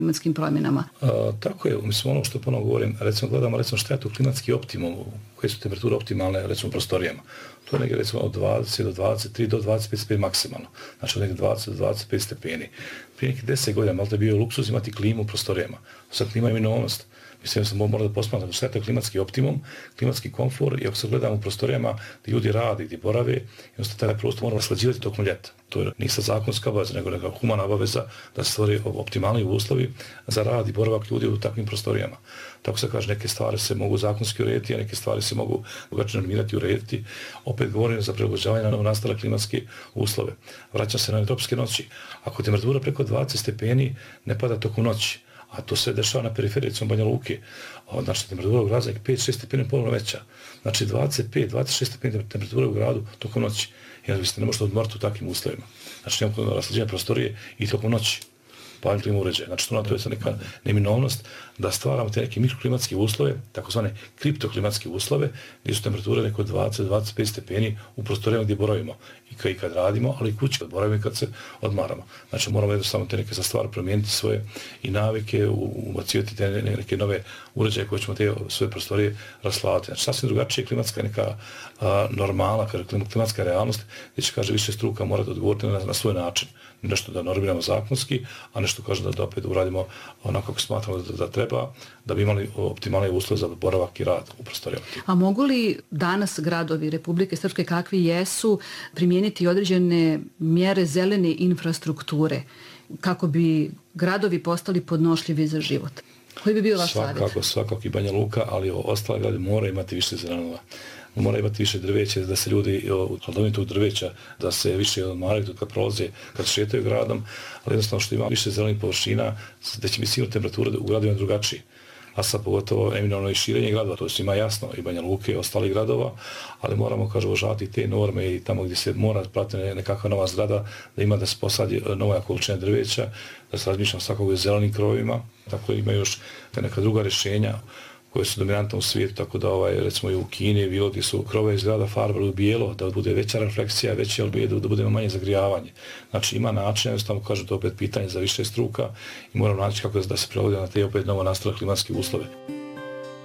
klimatskim promjenama? Tako je, mislim ono što ponovno govorim, recimo gledamo šta je to klimatski optimum, koje su temperature optimalne recimo u prostorijama. To je negdje recimo od 20 do 23 do 25 stepeni maksimalno, znači od negdje 20 do 25 stepeni. Prije nekih 10 godina malo je bio luksuz imati klimu u prostorijama, sad klima je minovnost. Mislim da se mora da posmatramo šta je to klimatski optimum, klimatski komfor i ako se gledamo u prostorijama gdje ljudi rade, gdje borave, jednostavno taj prostor moramo slađivati tokom ljeta. To je nije sad zakonska obaveza, nego neka humana obaveza da se stvori optimalni uslovi za rad i boravak ljudi u takvim prostorijama. Tako se kaže, neke stvari se mogu zakonski urediti, a neke stvari se mogu drugačije normirati i urediti. Opet govorim za prilagođavanje na nastale klimatske uslove. Vraćam se na tropske noći. Ako temperatura preko 20 stepeni ne pada tokom noći, a to se dešava na periferiji, recimo Banja Luke, znači temperatura u gradu je 5-6 stepeni polovno veća. Znači 25-26 stepeni temperatura u gradu tokom noći. Jer vi ste ne možete odmoriti u takvim uslovima. Znači nemamo raslađenja prostorije i tokom noći. Palim klima uređaje. Znači to je neka neminovnost da stvaramo te neke mikroklimatske uslove, takozvane kriptoklimatske uslove, gdje su temperature neko 20-25 stepeni u prostorijama gdje boravimo. I kad radimo, ali i kući kad boravimo i kad se odmaramo. Znači moramo jednostavno te neke stvari promijeniti svoje i navike, ubacivati te neke nove uređaje koje ćemo te svoje prostorije raslavati. Znači sasvim drugačija klimatska neka normala, klimatska realnost, gdje će kaže više struka morati odgovoriti na svoj način. Nešto da normiramo zakonski, a nešto kaže da opet uradimo onako kako smatramo da treba, da bi imali optimalne uslove za boravak i rad u prostorijama. A mogu li danas gradovi Republike Srpske kakvi jesu primijeniti određene mjere zelene infrastrukture kako bi gradovi postali podnošljivi za život? Koji bi bio vaš savjet? Svakako i Banja Luka, ali ostale grade mora imati više zelenova. Mora imati više drveća, da se ljudi od hladovitog drveća, da se više odmaraju kad prolaze, kad šetaju gradom, ali jednostavno što ima više zelenih površina, da će biti sigurno temperatura u gradovima drugačije. A sad pogotovo eminovno i širenje gradova, to je svima jasno, i Banja Luke i ostali gradova, ali moramo, kaže, uvažavati te norme i tamo gdje se mora pratiti nekakva nova zgrada, da se posadi nova količina drveća, da se razmišljamo svakog zelenim krovima, tako ima još neka druga rješenja koje su dominantne u svijetu, tako da recimo i u Kini bilo gdje su krove iz grada farbali u bijelo, da bude veća refleksija, veći albedo, da bude manje zagrijavanje. Znači ima način, jednostavno kažu to opet pitanje za više struka i moramo naći kako da se prilagodimo na te opet novo nastale klimatske uslove.